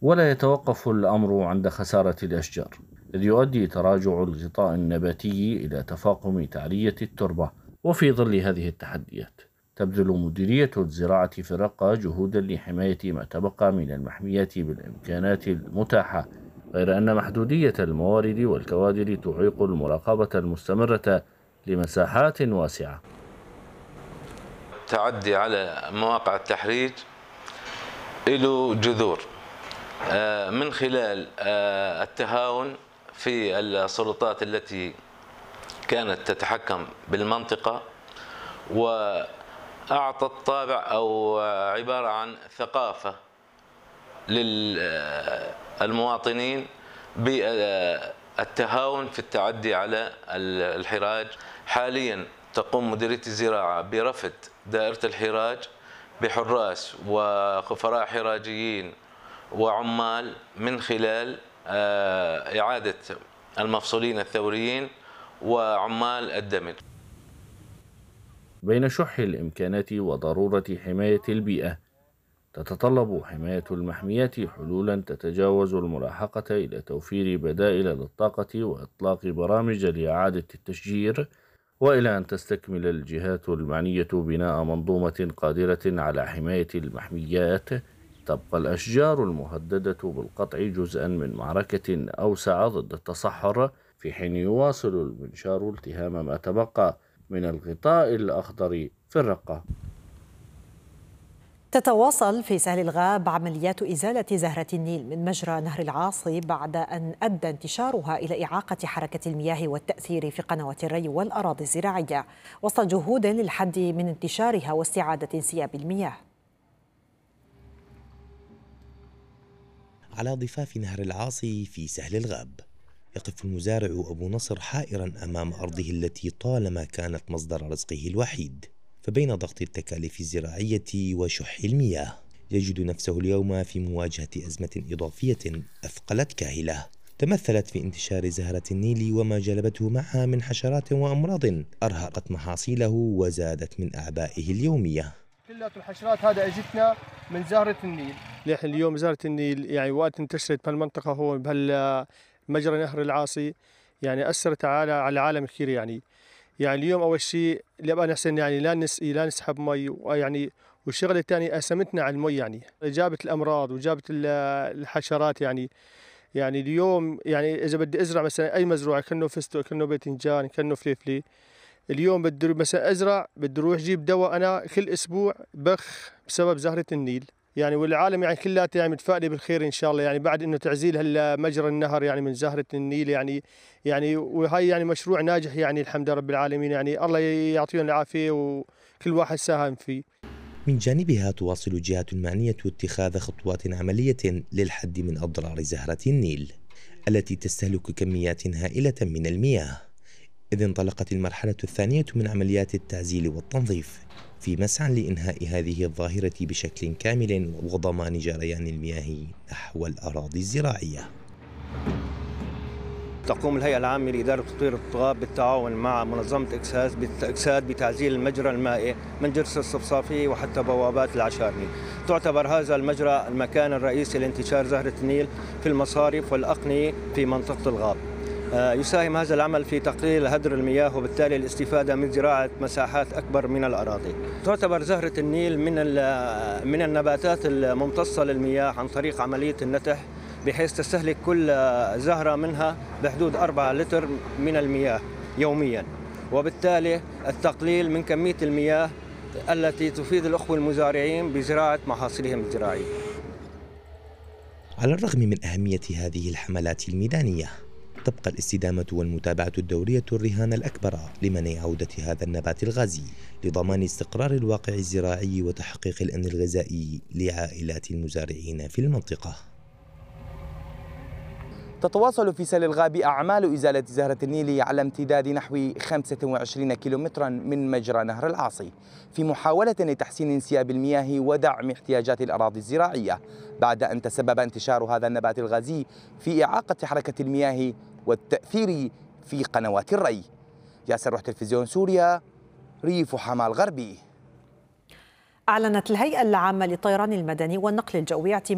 ولا يتوقف الأمر عند خسارة الأشجار، إذ يؤدي تراجع الغطاء النباتي إلى تفاقم تعرية التربة. وفي ظل هذه التحديات تبذل مديرية الزراعة في الرقة جهودا لحماية ما تبقى من المحميات بالإمكانات المتاحة، غير أن محدودية الموارد والكوادر تعيق المراقبة المستمرة لمساحات واسعة. التعدي على مواقع التحريج له جذور من خلال التهاون في السلطات التي كانت تتحكم بالمنطقة، وأعطت طابع أو عبارة عن ثقافة للمواطنين بالتهاون في التعدي على الحراج. حاليا تقوم مديرية الزراعة برفد دائرة الحراج بحراس وخفراء حراجيين وعمال من خلال إعادة المفصولين الثوريين وعمال الدمج. بين شح الإمكانات وضرورة حماية البيئة، تتطلب حماية المحميات حلولا تتجاوز الملاحقة إلى توفير بدائل للطاقة وإطلاق برامج لإعادة التشجير، وإلى أن تستكمل الجهات المعنية بناء منظومة قادرة على حماية المحميات. تبقى الأشجار المهددة بالقطع جزءا من معركة أوسع ضد التصحر، في حين يواصل المنشار التهام ما تبقى من الغطاء الأخضر في الرقة. تتواصل في سهل الغاب عمليات إزالة زهرة النيل من مجرى نهر العاصي بعد أن أدى انتشارها إلى إعاقة حركة المياه والتأثير في قنوات الري والأراضي الزراعية، وسط جهود للحد من انتشارها واستعادة انسياب المياه. على ضفاف نهر العاصي في سهل الغاب يقف المزارع أبو نصر حائرا أمام أرضه التي طالما كانت مصدر رزقه الوحيد، فبين ضغط التكاليف الزراعية وشح المياه يجد نفسه اليوم في مواجهة أزمة إضافية أثقلت كاهلة تمثلت في انتشار زهرة النيل وما جلبته معها من حشرات وأمراض أرهقت محاصيله وزادت من أعبائه اليومية. كلها الحشرات هذا اجتنا من زهرة النيل. نحن اليوم زهرة النيل يعني وقت انتشرت بهالمنطقة هو بهالمجرى نهر العاصي يعني أثرت على العالم كثير يعني اليوم أول شيء اللي أبغى نحسن يعني لا نسحب مي ويعني والشغلة الثانية أسمتنا على المي يعني جابت الأمراض وجابت الحشرات يعني اليوم يعني إذا بدي أزرع مثلا أي مزروع كأنه فستق كأنه باذنجان كأنه فليفلي، اليوم بدي مثلا أزرع بدي أروح أجيب دواء أنا كل أسبوع بخ بسبب زهرة النيل يعني، والعالم يعني كلها يعني متفائلة بالخير إن شاء الله يعني بعد إنه تعزيل هالمجرى النهر يعني من زهرة النيل يعني وهي يعني مشروع ناجح يعني الحمد لله رب العالمين يعني الله يعطيهم العافية وكل واحد ساهم فيه. من جانبها تواصل الجهات المعنية اتخاذ خطوات عملية للحد من أضرار زهرة النيل التي تستهلك كميات هائلة من المياه، إذ انطلقت المرحلة الثانية من عمليات التعزيل والتنظيف في مسعى لإنهاء هذه الظاهرة بشكل كامل وضمان جريان المياه نحو الأراضي الزراعية. تقوم الهيئة العامة لإدارة تطوير الطغاة بالتعاون مع منظمة إكساد بتعزيل المجرى المائي من جرس الصفصافي وحتى بوابات العشارني. تعتبر هذا المجرى المكان الرئيسي لانتشار زهرة النيل في المصارف والأقنية في منطقة الغاب. يساهم هذا العمل في تقليل هدر المياه وبالتالي الاستفادة من زراعة مساحات أكبر من الأراضي. تعتبر زهرة النيل من النباتات الممتصة للمياه عن طريق عملية النتح، بحيث تستهلك كل زهرة منها بحدود 4 لتر من المياه يوميا، وبالتالي التقليل من كمية المياه التي تفيد الأخوة المزارعين بزراعة محاصيلهم الزراعية. على الرغم من أهمية هذه الحملات الميدانية، تبقى الاستدامة والمتابعة الدورية الرهان الأكبر لمنع عودة هذا النبات الغازي لضمان استقرار الواقع الزراعي وتحقيق الأمن الغذائي لعائلات المزارعين في المنطقة. تتواصل في سهل الغاب أعمال إزالة زهرة النيل على امتداد نحو 25 كيلومترا من مجرى نهر العاصي في محاولة لتحسين انسياب المياه ودعم احتياجات الأراضي الزراعية، بعد أن تسبب انتشار هذا النبات الغازي في إعاقة حركة المياه والتأثير في قنوات الري. ياسر روح تلفزيون سوريا، ريف حماة الغربي. أعلنت الهيئة العامة للطيران المدني والنقل الجوي